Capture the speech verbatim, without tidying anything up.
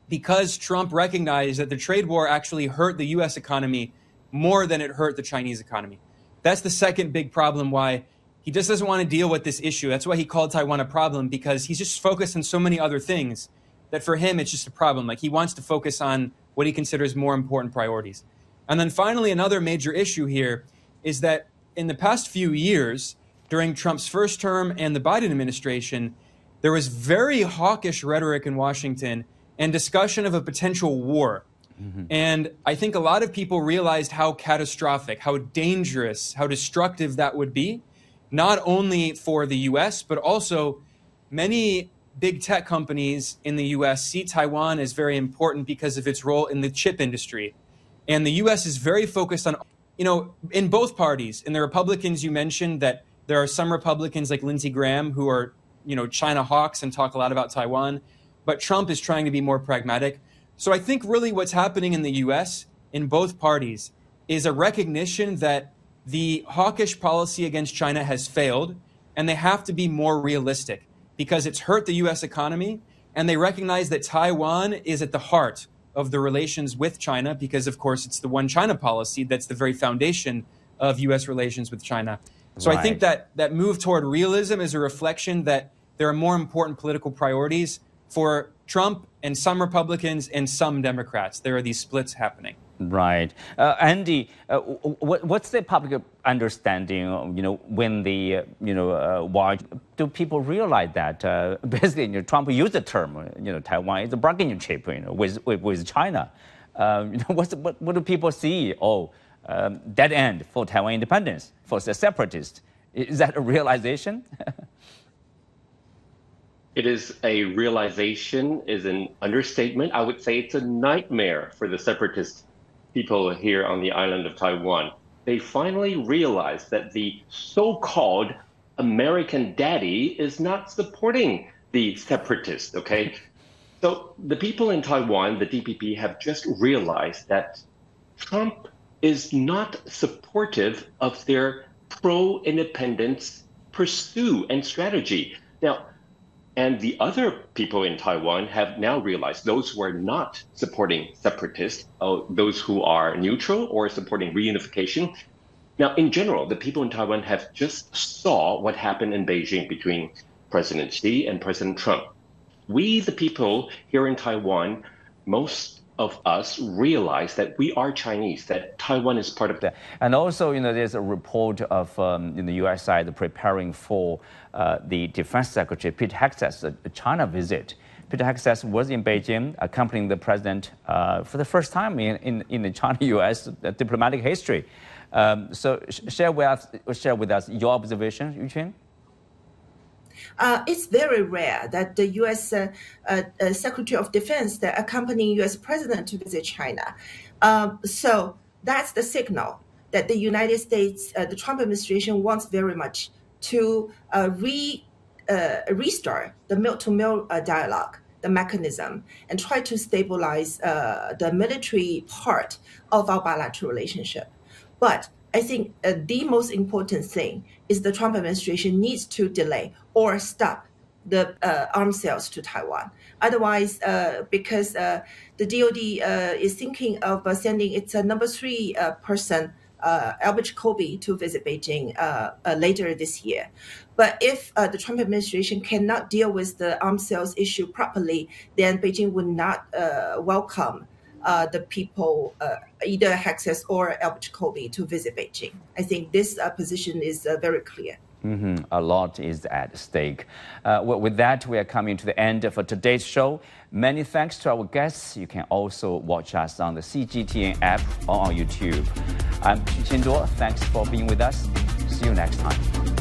because Trump recognized that the trade war actually hurt the U S economy more than it hurt the Chinese economy. That's the second big problem why he just doesn't want to deal with this issue. That's why he called Taiwan a problem, because he's just focused on so many other things that for him, it's just a problem. Like, he wants to focus on what he considers more important priorities. And then finally, another major issue here is that in the past few years, during Trump's first term and the Biden administration, there was very hawkish rhetoric in Washington and discussion of a potential war. Mm-hmm. And I think a lot of people realized how catastrophic, how dangerous, how destructive that would be, not only for the U S, but also many big tech companies in the U S see Taiwan as very important because of its role in the chip industry. And the U S is very focused on, you know, in both parties. In the Republicans, you mentioned that there are some Republicans like Lindsey Graham who are, you know, China hawks and talk a lot about Taiwan. But Trump is trying to be more pragmatic. So I think really what's happening in the U S in both parties is a recognition that the hawkish policy against China has failed, and they have to be more realistic because it's hurt the U S economy, and they recognize that Taiwan is at the heart of the relations with China because, of course, it's the one China policy that's the very foundation of U S relations with China. So right. I think that that move toward realism is a reflection that there are more important political priorities for Trump and some Republicans and some Democrats. There are these splits happening. Right. Uh, Andy, uh, what, what's the public understanding, you know, when the, uh, you know, uh, why do people realize that uh, basically, you know, Trump used the term, you know, Taiwan is a bargaining chip, you know, with, with, with China. Um, you know, what's, what, what do people see? Oh, um, dead end for Taiwan independence, for the separatists. Is that a realization? It is a realization, is an understatement. I would say it's a nightmare for the separatist people here on the island of Taiwan. They finally realized that the so-called American daddy is not supporting the separatists, okay? So the people in Taiwan, the D P P, have just realized that Trump is not supportive of their pro-independence pursuit and strategy. Now, and the other people in Taiwan have now realized, those who are not supporting separatists, uh, those who are neutral or supporting reunification. Now, in general, the people in Taiwan have just saw what happened in Beijing between President Xi and President Trump. We, the people here in Taiwan, most of us realize that we are Chinese, that Taiwan is part of that. And also, you know, there's a report of um, in the U S side preparing for uh, the Defense Secretary Pete Hegseth's uh, China visit. Pete Hegseth was in Beijing, accompanying the president uh, for the first time in in, in the China-U S diplomatic history. Um, so, sh share with us, share with us your observation, Yuqun. Uh, it's very rare that the U S Uh, uh, uh, Secretary of Defense that accompanying U S President to visit China. Um, so that's the signal that the United States, uh, the Trump administration wants very much to uh, re uh, restart the mil-to-mil uh, dialogue, the mechanism, and try to stabilize uh, the military part of our bilateral relationship. But I think uh, the most important thing is the Trump administration needs to delay or stop the uh, arms sales to Taiwan. Otherwise, uh, because uh, the D O D uh, is thinking of uh, sending its uh, number three uh, person, uh, Albert Jacoby, to visit Beijing uh, uh, later this year. But if uh, the Trump administration cannot deal with the arms sales issue properly, then Beijing would not uh, welcome Uh, the people, uh, either Hegseth or Albert Jacoby, to visit Beijing. I think this uh, position is uh, very clear. Mm-hmm. A lot is at stake. Uh, well, with that, we are coming to the end of today's show. Many thanks to our guests. You can also watch us on the C G T N app or on YouTube. I'm Xu Qinduo. Thanks for being with us. See you next time.